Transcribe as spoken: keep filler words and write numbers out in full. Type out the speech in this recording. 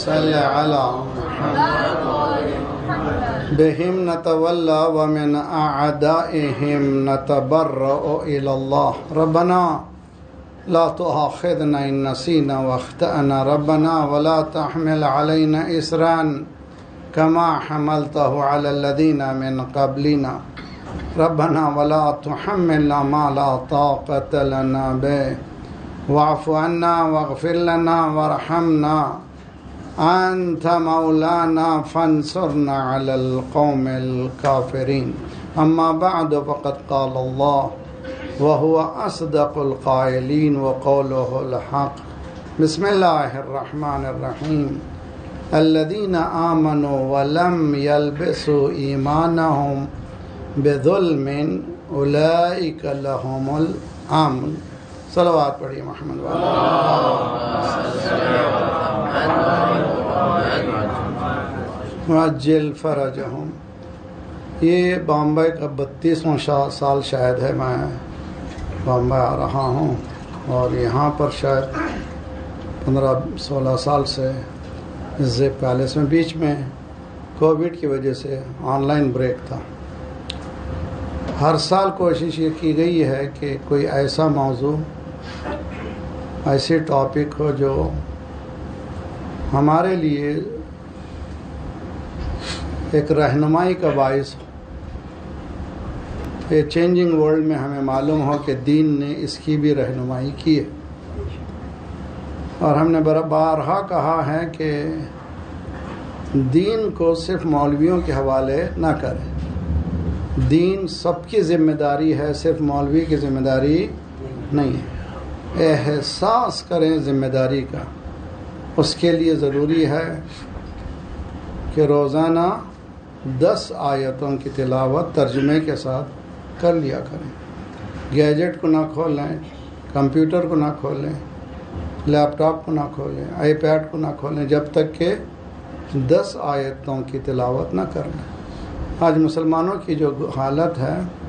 صل على بهم نتولى ومن أعدائهم نتبرأ إلى الله ربنا لا تؤاخذنا إن نسينا واخطأنا ربنا ولا تحمل علينا إصرا كما حملته على الذين من قبلنا ربنا ولا تحملنا ما لا طاقة لنا به واعف عنا واغفر لنا وارحمنا أنت مولانا فانصرنا على القوم الكافرين أما بعد فقد قال الله وهو أصدق القائلين وقوله الحق بسم الله الرحمن الرحيم الذين آمنوا ولم يلبسوا إيمانهم بظلم أولئك لهم الأمن صلوات پڑھیے محمد والا معجل فرجہم. یہ بامبے کا بتیسواں سال شاید ہے میں بامبے آ رہا ہوں، اور یہاں پر شاید پندرہ سولہ سال سے زپ پیلس میں بیچ میں کووڈ کی وجہ سے آن لائن بریک تھا. ہر سال کوشش یہ کی گئی ہے کہ کوئی ایسا موضوع ایسی ٹاپک ہو جو ہمارے لیے ایک رہنمائی کا باعث ہو. یہ چینجنگ ورلڈ میں ہمیں معلوم ہو کہ دین نے اس کی بھی رہنمائی کی ہے، اور ہم نے بارہا کہا ہے کہ دین کو صرف مولویوں کے حوالے نہ کریں. دین سب کی ذمہ داری ہے، صرف مولوی کی ذمہ داری نہیں ہے. احساس کریں ذمہ داری کا. اس کے لیے ضروری ہے کہ روزانہ دس آیتوں کی تلاوت ترجمے کے ساتھ کر لیا کریں. گیجٹ کو نہ کھولیں، کمپیوٹر کو نہ کھولیں، لیپ ٹاپ کو نہ کھولیں، آئی پیڈ کو نہ کھولیں جب تک کہ دس آیتوں کی تلاوت نہ کر لیں. آج مسلمانوں کی جو حالت ہے